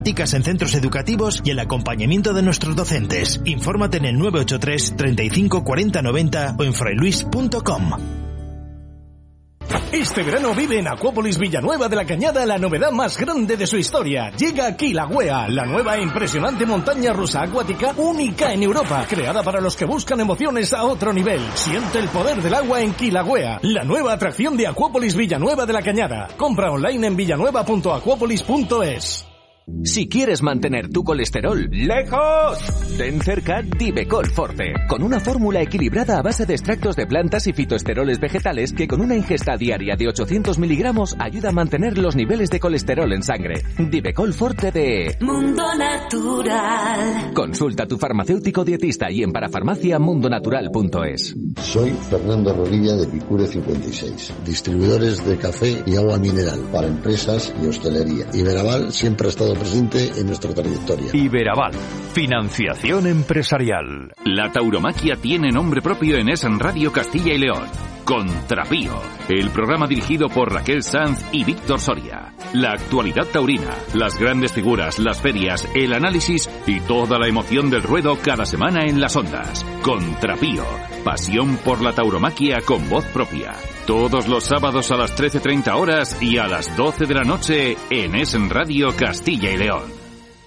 en centros educativos y el acompañamiento de nuestros docentes. Infórmate en el 983 35 40 90 o en frailuis.com. Este verano vive en Acuópolis Villanueva de la Cañada la novedad más grande de su historia. Llega Kilauea, la nueva e impresionante montaña rusa acuática única en Europa, creada para los que buscan emociones a otro nivel. Siente el poder del agua en Kilauea, la nueva atracción de Acuópolis Villanueva de la Cañada. Compra online en villanueva.acuópolis.es. Si quieres mantener tu colesterol lejos, ten cerca Divecol Forte, con una fórmula equilibrada a base de extractos de plantas y fitoesteroles vegetales que con una ingesta diaria de 800 miligramos ayuda a mantener los niveles de colesterol en sangre. Divecol Forte de Mundo Natural. Consulta a tu farmacéutico dietista y en parafarmaciamundonatural.es. Soy Fernando Rodilla de Picure 56, distribuidores de café y agua mineral para empresas y hostelería. Iberaval siempre ha estado presente en nuestra trayectoria. Iberaval, financiación empresarial. La tauromaquia tiene nombre propio en Es Radio Castilla y León. Contrapío, el programa dirigido por Raquel Sanz y Víctor Soria. La actualidad taurina, las grandes figuras, las ferias, el análisis y toda la emoción del ruedo cada semana en las ondas. Contrapío, pasión por la tauromaquia con voz propia. Todos los sábados a las 13:30 horas y a las 12 de la noche en Es Radio Castilla y León.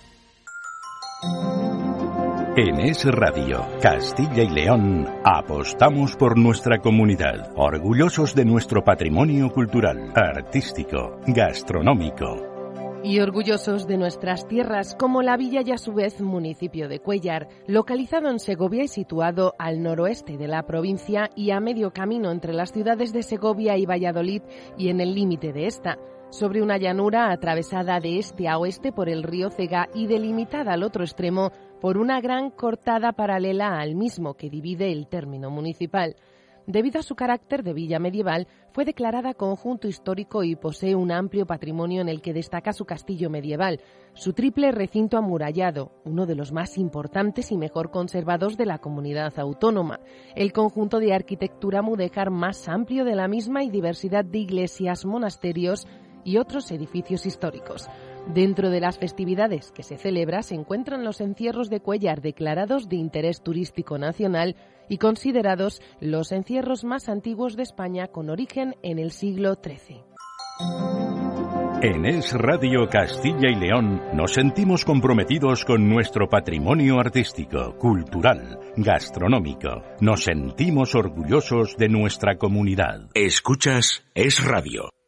En Es Radio Castilla y León apostamos por nuestra comunidad, orgullosos de nuestro patrimonio cultural, artístico, gastronómico. Y orgullosos de nuestras tierras, como la villa y a su vez municipio de Cuéllar, localizado en Segovia y situado al noroeste de la provincia y a medio camino entre las ciudades de Segovia y Valladolid y en el límite de esta, sobre una llanura atravesada de este a oeste por el río Cega y delimitada al otro extremo por una gran cortada paralela al mismo que divide el término municipal. Debido a su carácter de villa medieval, fue declarada conjunto histórico y posee un amplio patrimonio en el que destaca su castillo medieval, su triple recinto amurallado, uno de los más importantes y mejor conservados de la comunidad autónoma, el conjunto de arquitectura mudéjar más amplio de la misma y diversidad de iglesias, monasterios y otros edificios históricos. Dentro de las festividades que se celebra se encuentran los encierros de Cuéllar, declarados de interés turístico nacional y considerados los encierros más antiguos de España, con origen en el siglo XIII. En Es Radio Castilla y León nos sentimos comprometidos con nuestro patrimonio artístico, cultural, gastronómico. Nos sentimos orgullosos de nuestra comunidad. Escuchas Es Radio.